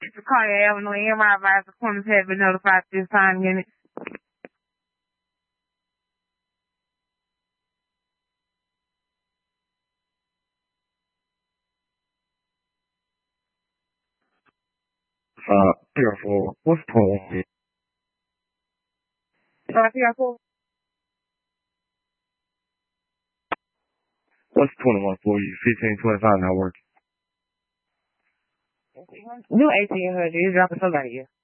Sequoia Avenue, MI advisor, corners have been notified this time unit. PR4, what's the point? PR4? What's 21 for you? 1525 not working. Do 1800, you're dropping somebody here.